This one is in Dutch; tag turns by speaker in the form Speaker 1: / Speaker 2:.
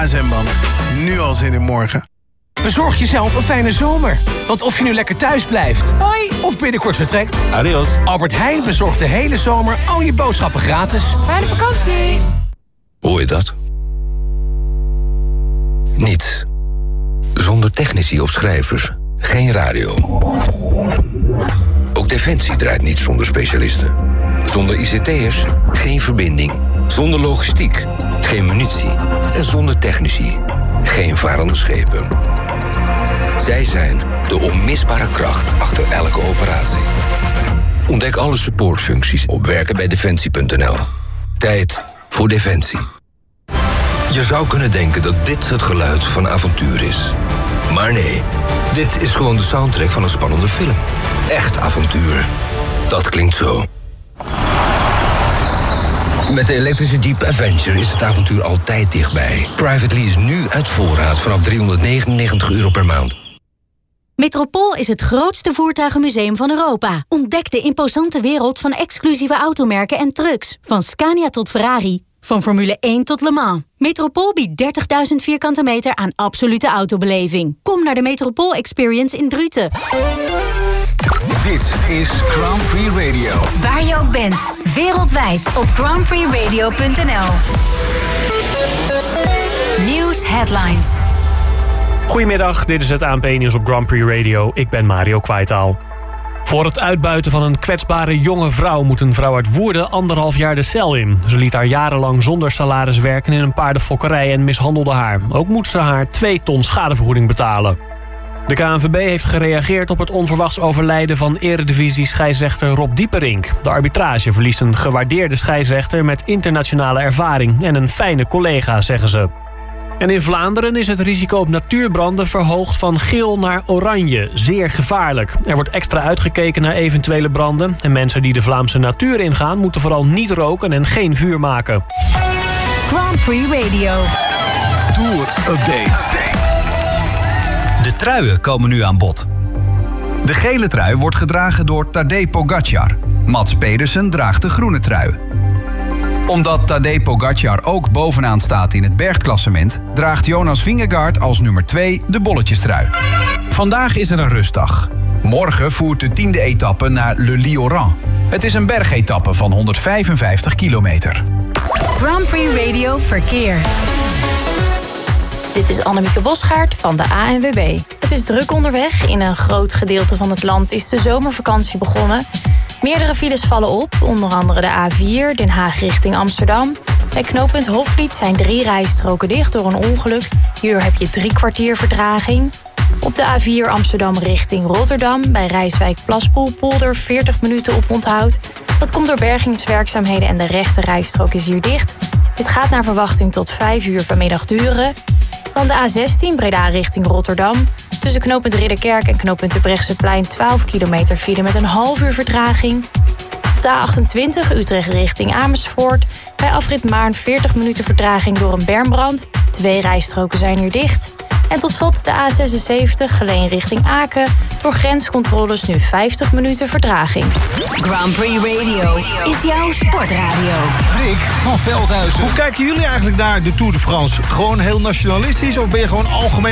Speaker 1: KSM-banden. Nu al zin in morgen.
Speaker 2: Bezorg jezelf een fijne zomer. Want of je nu lekker thuis blijft... Hoi! Of binnenkort vertrekt...
Speaker 3: Adios.
Speaker 2: Albert Heijn bezorgt de hele zomer al je boodschappen gratis.
Speaker 4: Fijne vakantie!
Speaker 5: Hoor je dat? Niets. Zonder technici of schrijvers. Geen radio. Ook Defensie draait niet zonder specialisten. Zonder ICT'ers geen verbinding. Zonder logistiek geen munitie. En zonder technici geen varende schepen. Zij zijn de onmisbare kracht achter elke operatie. Ontdek alle supportfuncties op werkenbijdefensie.nl. Tijd voor Defensie. Je zou kunnen denken dat dit het geluid van avontuur is. Maar nee, dit is gewoon de soundtrack van een spannende film. Echt avontuur. Dat klinkt zo. Met de elektrische Jeep Avenger is het avontuur altijd dichtbij. Private lease nu uit voorraad vanaf €399 per maand.
Speaker 6: Metropool is het grootste voertuigenmuseum van Europa. Ontdek de imposante wereld van exclusieve automerken en trucks. Van Scania tot Ferrari. Van Formule 1 tot Le Mans. Metropool biedt 30.000 vierkante meter aan absolute autobeleving. Kom naar de Metropool Experience in Druten.
Speaker 1: Dit is Grand Prix Radio.
Speaker 6: Waar je ook bent, wereldwijd op grandprixradio.nl. Nieuws headlines.
Speaker 7: Goedemiddag, dit is het ANP-nieuws op Grand Prix Radio. Ik ben Mario Kwijtaal. Voor het uitbuiten van een kwetsbare jonge vrouw moet een vrouw uit Woerden 1,5 jaar de cel in. Ze liet haar jarenlang zonder salaris werken in een paardenfokkerij en mishandelde haar. Ook moet ze haar 2 ton schadevergoeding betalen. De KNVB heeft gereageerd op het onverwachts overlijden van eredivisie-scheidsrechter Rob Dieperink. De arbitrage verliest een gewaardeerde scheidsrechter met internationale ervaring en een fijne collega, zeggen ze. En in Vlaanderen is het risico op natuurbranden verhoogd van geel naar oranje. Zeer gevaarlijk. Er wordt extra uitgekeken naar eventuele branden. En mensen die de Vlaamse natuur ingaan moeten vooral niet roken en geen vuur maken.
Speaker 6: Grand Prix Radio.
Speaker 1: Tour Update.
Speaker 8: De truien komen nu aan bod. De gele trui wordt gedragen door Tadej Pogačar. Mats Pedersen draagt de groene trui. Omdat Tadej Pogačar ook bovenaan staat in het bergklassement, draagt Jonas Vingegaard als nummer 2 de bolletjestrui. Vandaag is er een rustdag. Morgen voert de 10e etappe naar Le Lioran. Het is een bergetappe van 155 kilometer.
Speaker 6: Grand Prix Radio Verkeer.
Speaker 4: Dit is Annemieke Bosgaard van de ANWB. Het is druk onderweg. In een groot gedeelte van het land is de zomervakantie begonnen. Meerdere files vallen op, onder andere de A4, Den Haag richting Amsterdam. Bij knooppunt Hofvliet zijn 3 rijstroken dicht door een ongeluk. Hierdoor heb je 3 kwartier vertraging. Op de A4 Amsterdam richting Rotterdam, bij Rijswijk-Plaspoel-Polder 40 minuten op onthoud. Dat komt door bergingswerkzaamheden en de rechte rijstrook is hier dicht. Dit gaat naar verwachting tot 5 uur vanmiddag duren. Dan de A16 Breda richting Rotterdam. Tussen knooppunt Ridderkerk en knooppunt de Brechtseplein 12 kilometer file met een half uur vertraging. De A28 Utrecht richting Amersfoort. Bij afrit Maarn 40 minuten vertraging door een bermbrand. 2 rijstroken zijn hier dicht. En tot slot de A76 Geleen richting Aken. Door grenscontroles nu 50 minuten vertraging.
Speaker 6: Grand Prix Radio is jouw sportradio.
Speaker 1: Rick van Veldhuizen. Hoe kijken jullie eigenlijk naar de Tour de France? Gewoon heel nationalistisch of ben je gewoon algemeen